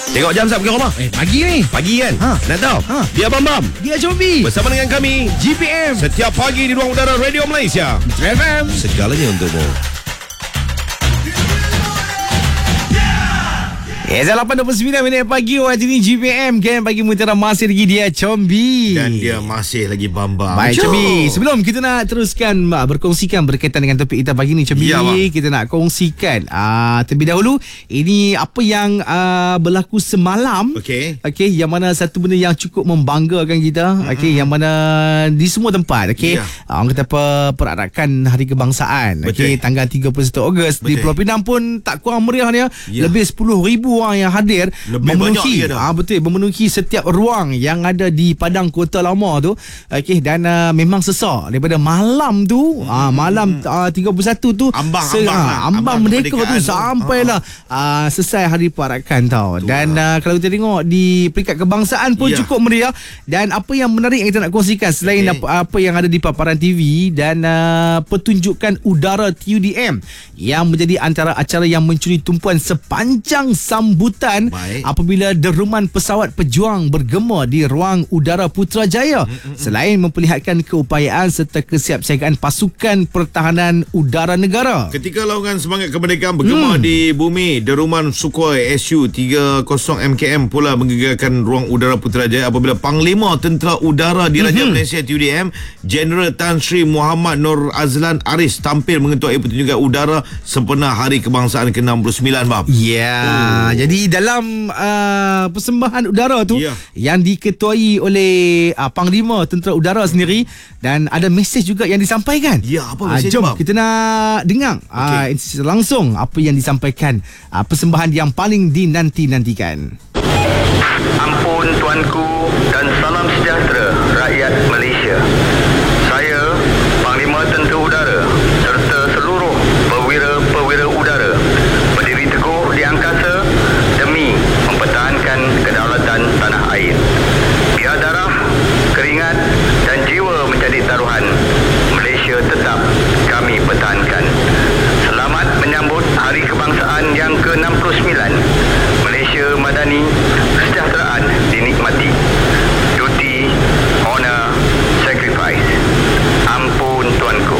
Tengok jam sap ke rumah? Pagi ni. Pagi kan? Nak tahu? Dia Bam Dia Combi. bersama dengan kami GPM. setiap pagi di ruang udara Radio Malaysia. FM. Segalanya untukmu. 8:29 minit pagi waktu ni GPM kan. Pagi Mutiara masih lagi dia Combi. Dan dia masih lagi Bambang. Baik Combi, sebelum kita nak teruskan berkongsikan berkaitan dengan topik kita pagi ni Combi, Ya, bang. kita nak kongsikan terlebih dahulu ini apa yang berlaku semalam. Okey. Yang mana satu benda yang cukup membanggakan kita. Yang mana di semua tempat Ya. orang kata apa, perarakan Hari Kebangsaan. Betul. Tanggal 31 Ogos di Betul. Pulau Pinang pun tak kurang meriahnya. Ya. Lebih 10,000 orang yang hadir, Lebih banyak memenuhi dia dah. memenuhi setiap ruang yang ada di Padang Kota Lama tu. Dan memang sesak daripada malam tu, malam 31 tu Ambang Merdeka tu kemerdekaan tu. sampailah selesai hari perarakan tau. Dan kalau kita tengok di peringkat kebangsaan pun Ya. cukup meriah. Dan apa yang menarik yang kita nak kongsikan selain apa yang ada di paparan TV dan pertunjukan udara TUDM yang menjadi antara acara yang mencuri tumpuan sepanjang sambutan. Baik. Apabila deruman pesawat pejuang bergema di ruang udara Putrajaya. Selain memperlihatkan keupayaan serta kesiapsiagaan pasukan pertahanan udara negara. Ketika laungan semangat kemerdekaan bergema di bumi, deruman Sukhoi Su-30 MKM pula menggegarkan ruang udara Putrajaya apabila Panglima Tentera Udara Diraja Malaysia TUDM Jeneral Tan Sri Muhammad Nur Azlan Aris tampil mengetuai pertunjukan udara sempena Hari Kebangsaan ke-69, Bab. Ya, jadi dalam persembahan udara tu yang diketuai oleh Panglima Tentera Udara sendiri dan ada mesej juga yang disampaikan. Ya, apa mesej, jom Bab? kita nak dengar langsung apa yang disampaikan, persembahan yang paling dinanti-nantikan. Ampun tuanku dan salam sejahtera rakyat Malaysia. Saya Panglima Tentera Udara serta seluruh perwira-perwira udara berdiri teguh di angkasa demi mempertahankan kedaulatan tanah air. Biar darah, keringat dan jiwa menjadi taruhan, Malaysia tetap kami pertahankan. Selamat menyambut Hari Kebangsaan yang ke-69. Malaysia Madani, kesejahteraan dinikmati. Duty, honor, sacrifice. Ampun tuanku.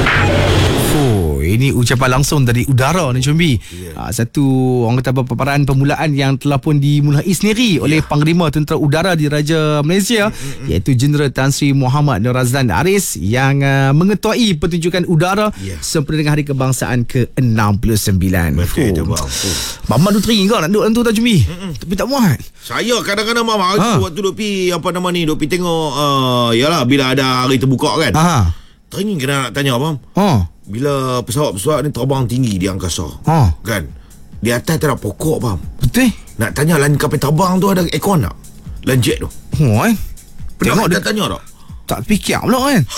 Ini ucapan langsung dari udara ni Combi. Satu orang kata paparan permulaan yang telah pun dimulai sendiri oleh Panglima Tentera Udara Diraja Malaysia, iaitu Jeneral Tan Sri Muhammad Nur Azlan Aris yang mengetuai pertunjukan udara sempena dengan Hari Kebangsaan ke-69. Betul tu, Bang. Mama tu teringin kau nak duduk dalam tu tak Combi? Tapi tak muat. Saya kadang-kadang waktu duk pi duk pi tengok yalah bila ada hari terbuka kan. Teringin kena nak tanya abang. Bila pesawat-pesawat ni terbang tinggi di angkasa, kan? Di atas tak ada pokok, bang. Betul. Nak tanya lan kapal terbang tu ada aircon tak? Lan jet tu. Pernah kita tanya tak? Tak fikir pula kan.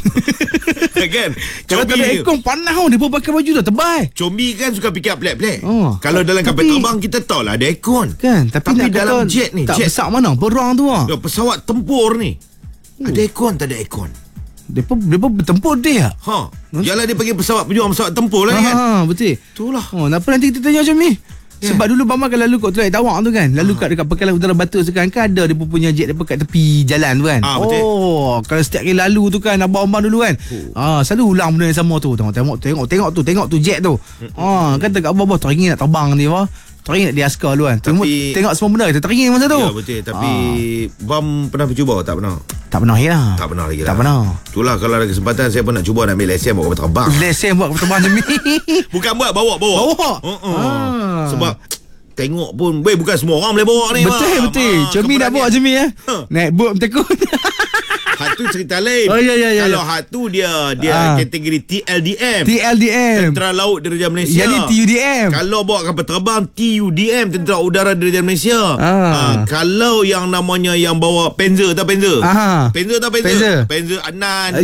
Kan? Kalau tak ada aircon panas tau. Dia pun pakai baju dah tebal. Combi kan suka fikir pelik-pelik. Kalau dalam kapal terbang kita tahu lah ada aircon. Kan? Tapi nak dalam kata jet ni, tak jet besar mana berang tu lah. pesawat tempur ni. Ada aircon tak ada aircon? Dia pun bertempur dia. Yalah dia panggil pesawat pejuang, pesawat tempur lah kan. Betul. Itulah. Kenapa nanti kita tanya macam ni? Sebab dulu Bama kalau lalu kat Teluk Tawak tu kan, lalu kat dekat Pekalan Utara Batu tu kan, ada dia pun punya jet dia kat tepi jalan tu kan. Betul. Kalau setiap kali lalu tu kan abang-abang dulu kan. Selalu ulang benda yang sama tu. Tengok tu jet tu. Kata kat abang-abang teringin nak terbang ni apa. Teringin nak di askar dulu kan. Tengok semua benda kita teringin masa tu. Ya betul. Tapi Bam pernah bercuba tak pernah? Tak pernah ya. Tak pernah lagi lah. Tak pernah. Itulah kalau ada kesempatan saya pun nak cuba nak ambil lesen buat kapal terbang. Lesen buat kapal terbang macam ni. Bukan buat bawa. Sebab tengok pun bukan semua orang boleh bawa ni. Betul. Combi nak bawa Combi naik boat bertekun. Hat tu cerita lain. Ya. Kalau hat tu dia kategori TLDM. Tentera Laut Diraja Malaysia. Yang ni TUDM. Kalau bawa kapal terbang TUDM, Tentera Udara Diraja Malaysia. Kalau yang namanya yang bawa Panzer tak Panzer? Panzer tak Panzer? Panzer Adnan.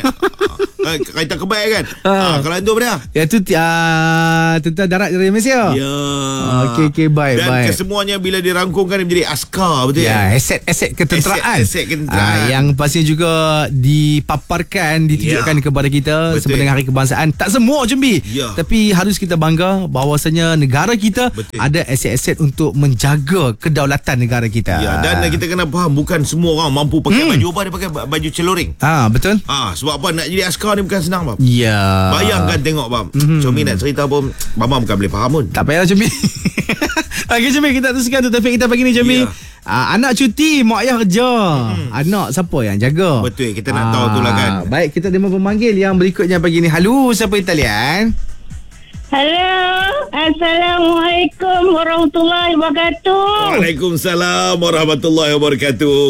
Kereta kebal kan. Kalau itu apa dia? Itu Tentera Darat Diraja Malaysia. Ya. Okey, baik. Dan kesemuanya bila dirangkumkan dia menjadi askar, betul ya? Aset ketenteraan. Aset ketenteraan. Yang pastinya juga juga dipaparkan, ditujukan kepada kita sebenarnya Hari Kebangsaan. Tak semua Jombi, tapi harus kita bangga bahawasanya negara kita ada aset-aset untuk menjaga kedaulatan negara kita. Dan kita kena faham bukan semua orang mampu pakai baju apa, dia pakai baju celoring. Betul. Sebab apa, nak jadi askar ni bukan senang, bab. Bayangkan tengok, bab. Comi nak cerita pun Mama bukan boleh faham pun. Tak payah Comi. Okey Comi, kita teruskan tu topik kita pagi ni Comi. Anak cuti, mak ayah kerja. Anak siapa yang jaga? Betul, kita nak tahu tu lah kan. Baik, kita terima pemanggil yang berikutnya pagi ni. Halo, siapa di talian? Halo, Assalamualaikum warahmatullahi wabarakatuh. Waalaikumsalam warahmatullahi wabarakatuh.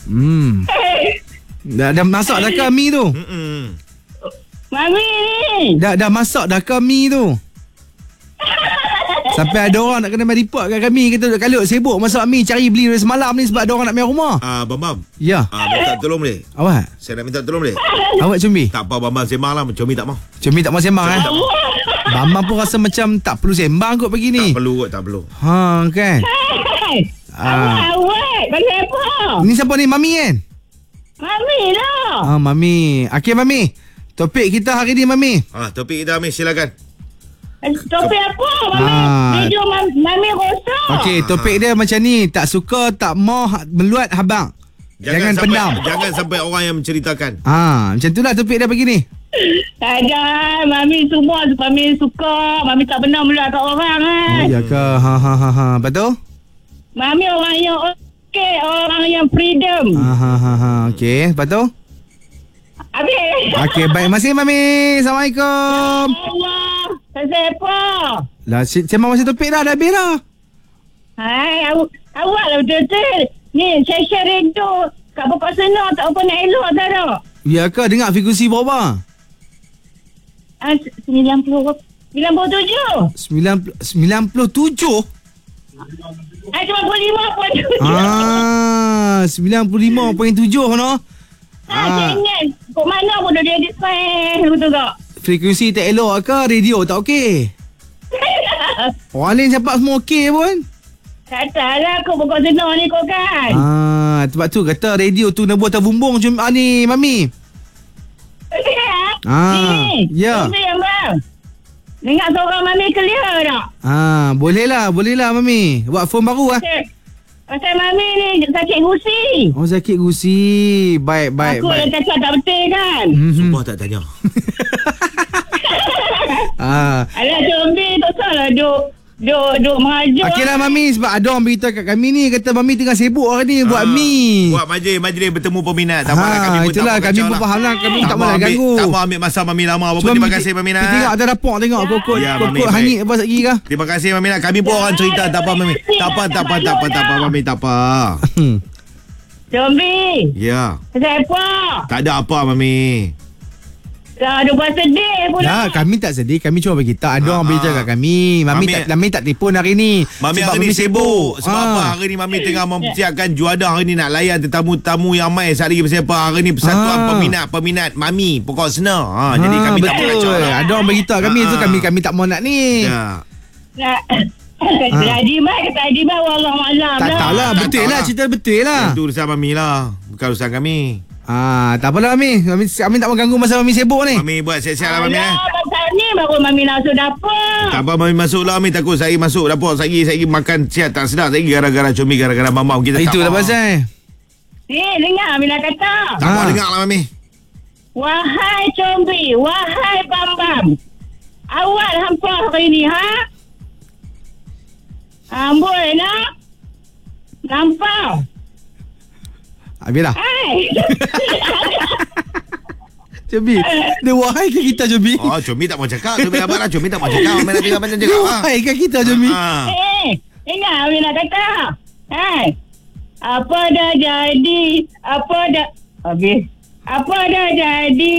Dah masak dah kami tu? Mami ni. Dah masak dah kami tu. Sampai ada orang nak kena main report kat kami. Kita duduk kalut sibuk masak mi, cari beli dari semalam ni sebab ada orang nak main rumah. Bambam. Ya. Minta tolong boleh? Awak? Saya nak minta tolong boleh? Awak Combi? Tak apa, Bambam sembang lah. Comi tak mau. Combi tak mau sembang Bambam pun rasa macam tak perlu sembang kot pagi ni. Tak perlu kot, tak perlu. Kan? Awak, pasal apa? Ni siapa ni? Mami kan? Mami lah. Mami. Okey Mami, topik kita hari ni Mami. Topik kita Mami, silakan. Topik apa? Mami video Mami rosak. Okey, topik dia macam ni. Tak suka, tak mau meluat habang. Jangan pendam. Jangan sampai orang yang menceritakan. Macam itulah topik dia pagi ni. Tak ada. Mami semua Mami suka. Mami tak pernah meluat kat orang kan. Ya ke? Betul? Mami orang yang okey, orang yang freedom. Okey, betul? Habis. Okey, baik. Masih Mami. Assalamualaikum. Allah. Pasal apa? Lah, sembang masih topik dah habis dah. Hai, awak lah betul-betul. Ni, session radio kat Pokok Senang tak apa nak elok tak ada. Ya ke? Dengar frekuensi berapa? 97. 97? 95.7 no? Jangan. Kok mana pun dah jadi spy. Betul tak? Frekuensi tak elok ke? Radio tak okey? Orang lain siapa semua okey pun? Katalah kau Pokok Senang ni kau kan. Sebab tu kata radio tu nak buat terbumbung ni Mami. Ya. Bang. Dengar suara Mami clear tak? Boleh lah Mami. Buat phone baru lah. Pasal Mami ni sakit gusi. Sakit gusi. Baik. Aku dah cakap tak betul kan? Sumpah tak tanya. Alah Combi tak salah duk mengajar. Okeylah Mami, sebab ada orang beritahu kat kami ni kata Mami tengah sibuk hari ni buat mi. Buat majlis bertemu peminat. Tak apalah, kami pun itulah tak kami pun faham lah. Kami tak mahu ganggu. Tak mahu ambil masa Mami lama. Apa pun terima kasih Mami nak. Tengok ada rapor tengok kokot hangit apa lagi kah? Terima kasih Mami nak. Kami pun orang cerita. Tak apa Mami. Tak apa Mami, tak apa. Combi. Ya. Pasal apa? Tak ada apa Mami. Dah ada buat sedih pula. Kami tak sedih. Kami cuma beritahu. Ada orang beritahu kat kami. Mami tak telefon hari ni. Mami hari ni sibuk. Sebab apa? Hari ni Mami tengah mempersiapkan juada hari ni nak layan tetamu-tamu yang mai. Saat lagi pasal apa? Hari ni persatuan peminat Mami Pokok Senang. Jadi kami tak mau kacau lah. Ada orang beritahu kami tu kami tak mau nak ni. Adimat kata Adimat wallahualam. Tak tahulah. Betul lah. Cerita betul lah. Itu urusan Mami lah. Bukan urusan kami. Tak apalah Mami. Kami tak mau ganggu masa Mami sibuk ni. Mami buat siap-siap lah Mami. Pasal ni baru Mami masuk dapur. Tak apa Mami masuk lah Mami. Takut saya masuk dapur. Saya makan siap tak sedap. Saya gara-gara Comi, gara-gara Mamam. Kita itu tak pasal. Dengar Mami nak kata. Tak apa dengar lah Mami. Wahai Combi, wahai Bambam, awak hampa hari ni Amboi nak nampak. Habislah. Cobi, dia wahai ke kita Cobi? Cobi tak mau cakap. Cobi abang lah. Cobi tak mau cakap. Mami nak tinggal macam cakap. Wahai ke kita Cobi? Ingat Mami nak kata. Apa dah jadi? Apa dah jadi?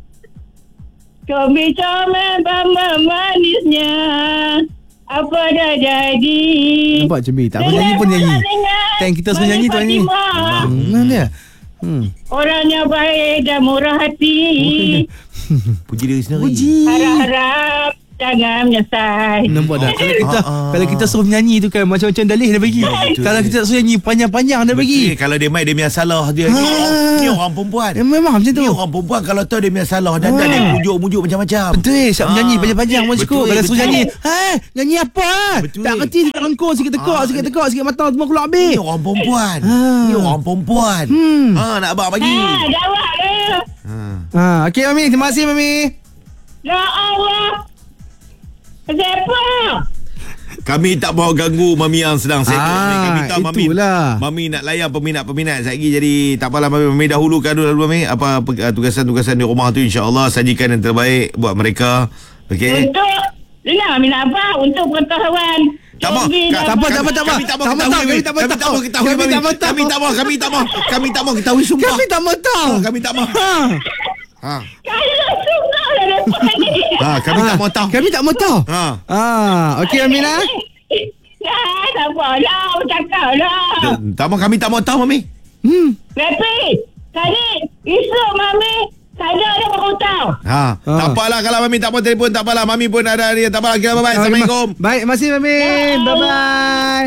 Cobi comel Bambam manisnya. Apa dah jadi? Nampak Cobi, tak boleh nyanyi pun nyanyi. Tank kita semua nyanyi tu nyanyi. Mana dia? Orangnya baik dan murah hati. Puji diri sendiri. Harap-harap Jangan menyesal. Nampak tak? Kalau kita suruh menyanyi tu kan macam-macam dalih dia bagi. Kalau kita suruh nyanyi panjang-panjang dia bagi. Kalau dia main dia punya salah dia. Ni orang perempuan. Memang macam tu. Ni orang perempuan kalau tahu dia punya salah dan dia mujuk-mujuk macam-macam. Betul, siap menyanyi panjang-panjang pun cukup. Kalau suruh nyanyi, nyanyi apa? Betul. Tak kerti sikit rengkong, sikit tekak, sikit tekak, sikit matang semua keluar habis. Ni orang perempuan. Ni orang perempuan. Nak abang bagi. Jawab dia. Okey Mami, terima kasih Mami. Ya Allah. Siapa? Kami tak mau ganggu Mami yang sedang settle ni. Kami tahu itulah. Mami nak layan peminat-peminat sekejap. Jadi tak apalah Mami dahulukan dulu Mami apa tugasan-tugasan di rumah tu, insya-Allah sajikan yang terbaik buat mereka. Okey. Untuk Mami nak apa? Untuk pengetahuan. Tak mau. Kami tak mau ketahui sumpah. Kami tak mau tahu. Kami tak mau. Kalau suka lah lepas ni. Kami tak mau tahu. Kami tak mau tahu. Okey Amina. Tak apalah, bercakap lah. Tak mau, kami tak mau tahu Mami. Tapi, tadi, esok Mami, saya ada berhutang. Tak apalah kalau Mami tak mau telefon, tak apalah. Mami pun ada dia. Tak apalah. Bye-bye. Assalamualaikum. Baik, terima kasih Mami. Bye-bye.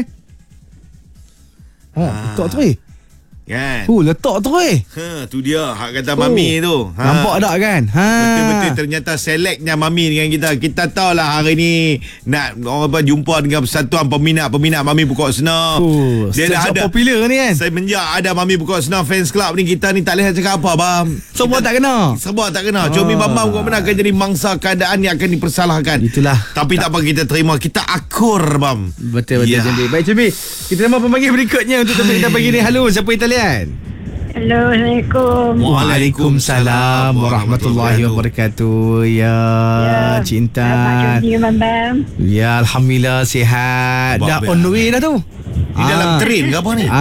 Letak tu Kan? letak tu Tu dia hak kata Mami tu. Nampak tak kan? Betul-betul ternyata selectnya Mami dengan kita. Kita tahulah hari ni nak jumpa dengan persatuan peminat-peminat Mami Pokok Senang. Dia dah ada popular ni kan. Semenjak ada Mami Pokok Senang Fans Club ni, kita ni tak boleh cakap apa bang. Semua tak kena. Sebab tak kena. Cumi Bambang kau benar akan jadi mangsa keadaan yang akan dipersalahkan. Itulah. Tapi tak apa, kita terima. Kita akur bang. Betul Cumi. Baik Cumi, kita nama pemanggil berikutnya untuk topik kita pagi ni. Halo, siapa Italian? Hello, Assalamualaikum. Waalaikumsalam warahmatullahi wabarakatuh. Ya, Cinta. Ya, alhamdulillah sihat. Dah on the way dah tu. Di dalam train ke apa ni?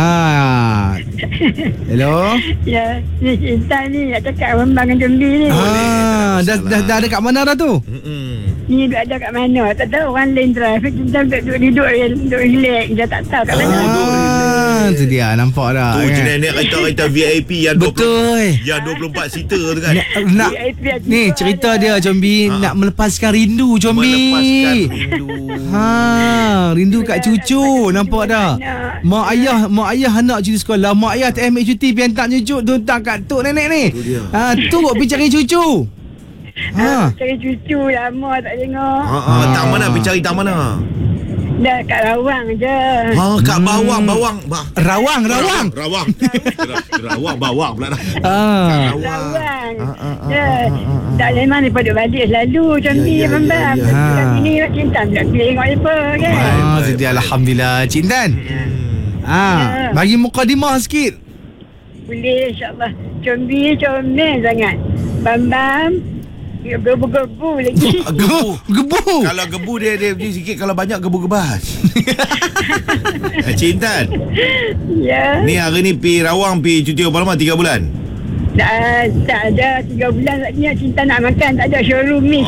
Hello. Ya, ni Cinta ni nak cakap Bambang dengan Jombi ni. Dah ada kat mana dah tu? Ni ada kat mana? Tak tahu, orang lain traffic. Cinta duduk relax. Dia tak tahu kat mana. Tu dia, nampak dah. Tu jenis kereta VIP yang 20, betul. yang 24 seater tu kan. Nak ni cerita dia Combi nak melepaskan rindu Combi. Melepaskan rindu. Rindu kat cucu, nampak tak? Mak ayah nak cuti sekolah, mak ayah tak ambil cuti pergi hantar cucu tu tak kat tok nenek ni. Turut pergi cari cucu. Cari cucu lama tak tengok. Tak mana pergi cari tak mana? Dah kat Rawang je. Kat bawang. Rawang. Rawang bawang pula dah. Rawang. Tak memang dia duduk balik selalu macam ni Bambang. Ini Cinta tak tengok apa kan. Jadi alhamdulillah Cik Intan. Bagi mukadimah sikit. Boleh insyaAllah. Comel sangat. Bambang gebu-gebu lagi. Gebu. Kalau gebu dia sikit, kalau banyak gebu-gebas. Cik Intan. Ya. Ni hari ni pergi Rawang, pergi cuti berapa lama? 3 bulan? Tak ada 3 bulan lagi. Cinta nak makan, tak ada showroom ni.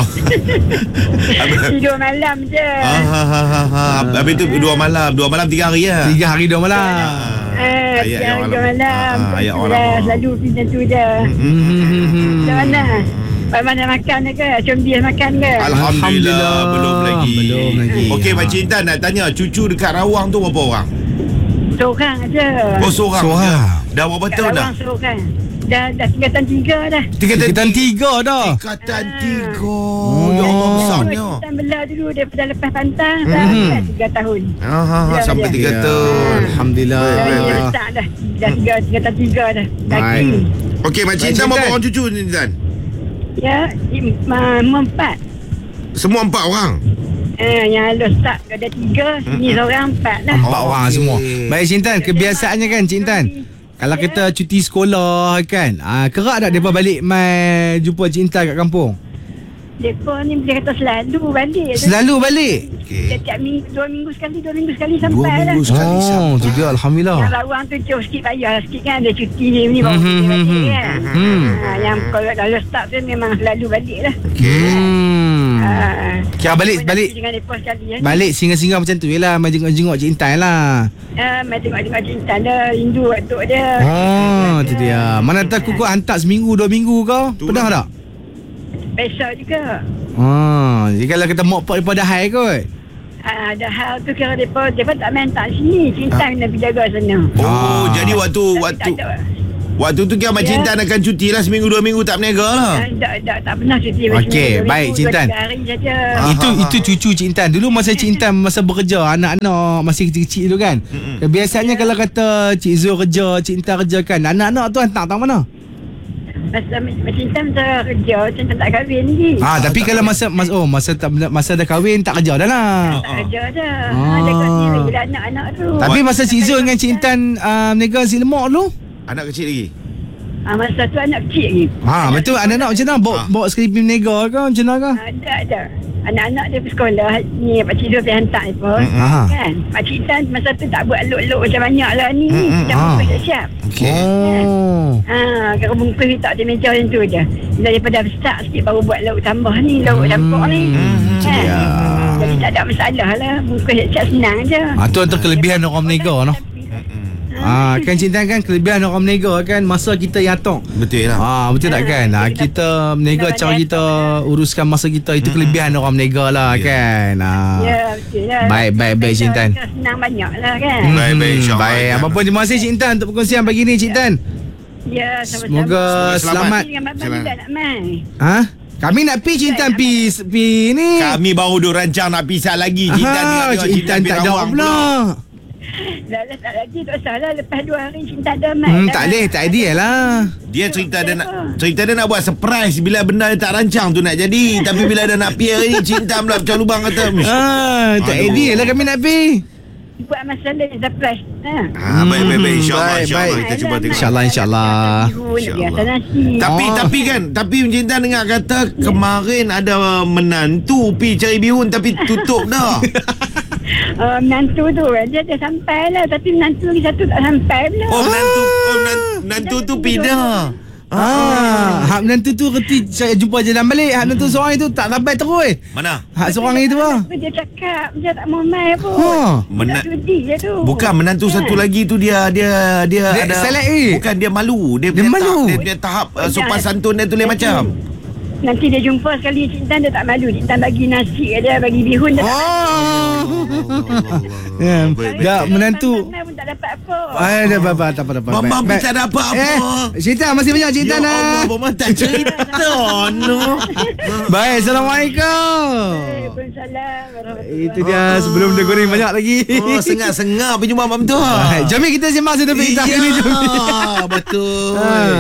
Tidur malam je. Habis tu 2 malam 3 hari lah. 3 hari 2 malam. Ayat malam. Ayat orang selalu pergi macam tu je. Macam mana? Mana makan ke? Combi makan ke? Alhamdulillah belum lagi. Okey Pak Cinta nak tanya, cucu dekat Rawang tu berapa orang? Seorang aja. Oh seorang. Dah berapa tahun dah? Seorang. Dah tingkatan 3 dah. Tingkatan 3 dah. Tingkatan 3. Ya Allah besarnya. Kita belah dulu daripada lepas pantang dah 3 tahun. Sampai 3 tahun. Alhamdulillah. Dah tingkatan 3 dah. Kaki. Okey Mak Cinta berapa orang cucu ni Tan? Ya, 4. Semua 4 orang? Yang halus tak ada 3. Ni seorang 4 lah. 4 orang semua. Baik Cik Intan, kebiasaannya kan Cik Intan, kalau kita cuti sekolah kan, kerak tak mereka balik mai jumpa Cik Intan kat kampung? Mereka ni boleh kata selalu balik. Selalu balik? Setiap minggu, 2 minggu sekali sampai 2 minggu sekali sampai. Tu dia alhamdulillah. Yang Rawang tu jauh sikit payah sikit kan. Dia cuti ni baru cuti balik kan. Yang kalau start tu memang selalu balik lah. Kira balik balik singgah-singgah macam tu je lah. Mai jenguk-jenguk Cik Intan lah. Mai tengok-tengok Cik Intan dah. Rindu waktu dia. Tu dia. Mana tahu kau hantar seminggu 2 minggu kau? Pernah tak? Besok juga. Jadi kalau kita mok pot daripada high kot. Ada hal tu kira mereka tak main tak sini. Cinta kena pergi jaga sana. Jadi waktu tu kira Mak Cintan akan cuti lah seminggu 2 minggu tak berniaga lah. Tak pernah cuti. Okey, baik Cik Tan. Itu cucu Cik Tan. Dulu masa Cik Tan masa bekerja, anak-anak masih kecil-kecil tu kan. Biasanya kalau kata Cik Zul kerja, Cik Tan kerja kan, anak-anak tu hantar tak mana? Cinta kerja, Cinta tak kahwin lagi. Tapi kalau masa dah kahwin tak kerja dah lah. Tak kerja dah. Ada kat sini lah anak-anak tu. Tapi masa Cik Zul dengan Cik Tan berniaga nasi lemak dulu, Anak kecil lagi? Masa tu anak kecil lagi. Betul. Anak-anak macam mana? Bawa sekali pergi berniaga ke macam mana ke? Ada. Anak-anak dia pergi sekolah. Ni Pakcik Zul pergi hantar dia pun. Kan? Pakcik Tan masa tu tak buat lok-lok macam banyak lah ni. Kita bungkus siap. Kalau bungkus letak di meja macam tu je. Daripada besar sikit baru buat lauk tambah ni. Lauk campur ni. Kan? Jadi tak ada masalah lah. Bungkus siap senang je. Tu antara kelebihan orang berniaga noh. Kan Cik Tan kan kelebihan orang berniaga kan masa kita yang atok. Betul lah. Betul tak kan? Kita berniaga cara kita uruskan masa kita, itu kelebihan orang berniaga lah kan. Ya, betul lah. Baik Cik Tan. Senang banyak lah kan. Baik insyaAllah. Baik. Apa-apa terima kasih Cik Tan untuk perkongsian pagi ni Cik Tan. Ya, sama-sama. Semoga selamat. Kami nak pergi Cik Tan pergi ni. Kami baru duk rancang nak pisah lagi. Cik Tan tak jawab pula. Dah tak lagi, tak salah. Lepas 2 hari Cinta ada mai. Tak ada lah. Dia cerita dia nak buat surprise bila benda dia tak rancang tu nak jadi. Tapi bila dia nak pergi hari ni, Cinta pula pecah lubang kata. Tak idea lah kami nak pergi. Buat masalah dia surprise. Baik insyaAllah. Kita cuba tengok. InsyaAllah. Tapi Cinta dengar kata kemarin ada menantu pergi cari bihun tapi tutup dah. Menantu tu dia dah sampai lah. Tapi menantu lagi satu tak sampai pula. Menantu tu pindah. Hak menantu tu reti saya jumpa jalan balik. Hak menantu seorang itu tak sampai terus. Mana? Hak seorang itu lah. Dia cakap dia tak mau mai pun. Dia tu. Bukan menantu satu lagi tu dia ada selek. Bukan dia malu. Dia malu. Dia tahap sopan santun dia tu lain macam. Nanti dia jumpa sekali Cik Tan dia tak malu. Cik Tan bagi nasi dia, bagi bihun dia tak malu. Menantu pun tak dapat apa. Tak apa. Mamam pun tak dapat apa. Cik Tan masih banyak Cik Tan lah. Mamam tak cerita no. Baik, Assalamualaikum. Waalaikumsalam. Itu dia sebelum dia goreng banyak lagi. Sengak pergi jumpa Mamam tu. Jom kita sembang satu kita ini. Betul.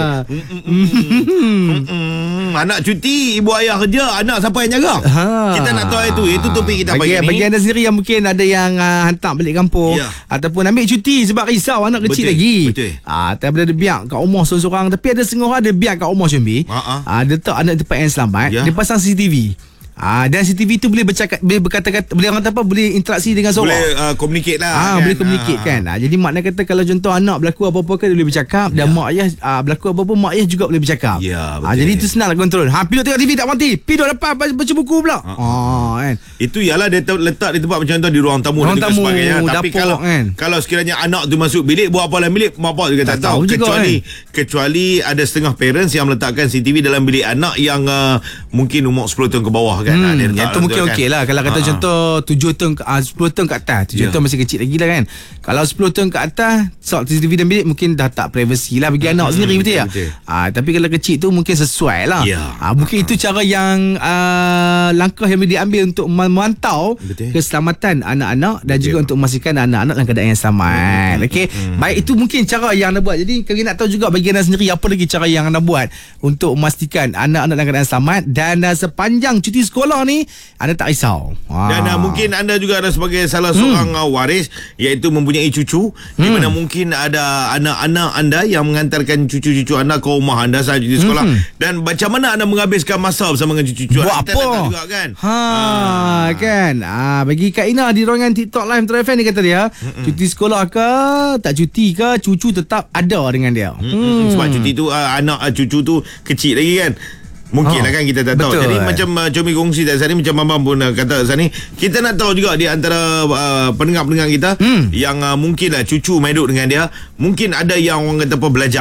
Anak cuti, ibu ayah kerja, anak siapa yang jaga? Kita nak tahu itu topik kita pagi ni. Bagi anda sendiri yang mungkin ada yang hantar balik kampung ataupun ambil cuti sebab risau anak kecil lagi. Betul. Tapi ada biar kat rumah seorang-seorang, tapi ada setengah orang ada biar kat rumah Syambi. Dia letak anak tempat yang selamat, dia pasang CCTV. Dan CCTV tu boleh bercakap, boleh berkata-kata, boleh orang kata apa, boleh interaksi dengan seorang. Boleh communicate lah. Boleh communicate kan. Jadi makna kata kalau contoh anak berlaku apa-apa kan dia boleh bercakap, dan mak ayah berlaku apa-apa mak ayah juga boleh bercakap. Jadi itu senang nak kontrol. Pilot tengok TV tak mati, pilot lepas baca buku pula. Kan. Itu ialah dia letak di tempat macam tu, di ruang tamu dan sebagainya. Tapi dapur, kalau sekiranya anak tu masuk bilik, buat apa dalam bilik, mak bapak juga tak tahu. Kecuali ada setengah parents yang meletakkan CCTV dalam bilik anak yang mungkin umur 10 tahun ke bawah kan. Yang tu mungkin okey lah. Kalau kata contoh 7 tahun 10 tahun ke atas, 7 tahun masih kecil lagi lah kan. Kalau 10 tahun ke atas, soal CCTV dalam bilik mungkin dah tak privacy lah bagi anak sendiri, betul tak? Tapi kalau kecil tu mungkin sesuai lah. Mungkin itu cara yang langkah yang boleh diambil untuk memantau keselamatan anak-anak dan juga untuk memastikan anak-anak dalam keadaan yang selamat. Okey. Baik, itu mungkin cara yang anda buat. Jadi kami nak tahu juga bagi anda sendiri apa lagi cara yang anda buat untuk memastikan anak-anak dalam keadaan selamat dan sepanjang cuti sekolah ni anda tak risau. Dan mungkin anda juga ada sebagai salah seorang waris, iaitu mempunyai cucu, di mana mungkin ada anak-anak anda yang mengantarkan cucu-cucu anda ke rumah anda saat cuti sekolah. Dan macam mana anda menghabiskan masa bersama dengan cucu-cucu anda? Buat apa? Juga, kan? Kan. Bagi Kak Ina di ruangan TikTok Live Metro FM, dia kata dia cuti sekolah ke tak cuti ke, cucu tetap ada dengan dia. Sebab cuti tu anak cucu tu kecil lagi kan. Mungkin lah kan, kita tak tahu. Jadi macam Comi kongsi tadi Sani, macam Mamam pun kata Sani, kita nak tahu juga di antara pendengar-pendengar kita yang mungkin lah cucu main duduk dengan dia, mungkin ada yang orang kata apa belajar.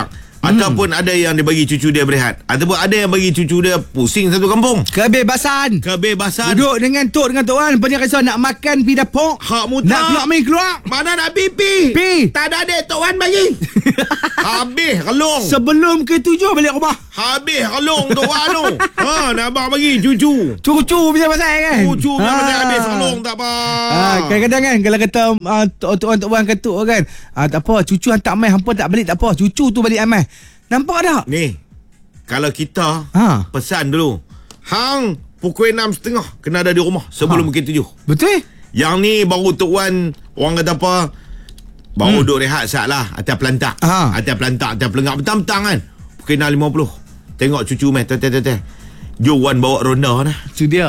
Ataupun ada yang dia bagi cucu dia berehat. Ataupun ada yang bagi cucu dia pusing satu kampung. Kebebasan. Duduk dengan Tok Wan, banyak kisah nak makan pi dapur. Hak mutak. Nak keluar main keluar. Mana nak pipi? Tak ada adik Tok Wan bagi. Habis relung. Sebelum ke-7 balik rumah. Habis relung Tok Wan tu. Nak abang bagi cucu. Cucu punya pasal kan. Cucu punya pasal habis relung tak apa. Kadang-kadang kan kalau kata Tok Wan ketuk kan, tak apa, cucu hantar mai hampa tak balik tak apa. Cucu tu balik amai. Nampak tak? Ni, kalau kita pesan dulu, hang pukul 6.30 kena ada di rumah sebelum pukul 7. Betul? Yang ni baru Tok Wan, orang kata apa, baru duduk rehat sat lah atas pelantak. Atas pelantak, atas pelengak petang-petang kan. Pukul 6.50 tengok cucu meh teh. Jom Wan bawa ronda lah. Itu dia.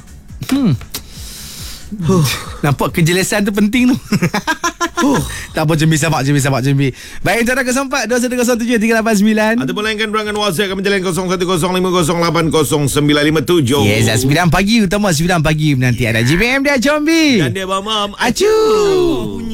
Nampak kejelasan tu penting tu. Tak apa, Jembi sabar. Baik, cara kesempat 2107-389. Ataupun lainkan berangan WhatsApp kami jalan 0105080957. Yes, 9 pagi utama 9 pagi nanti ada GPM dia Jombi. Dan dia Bamam Acu.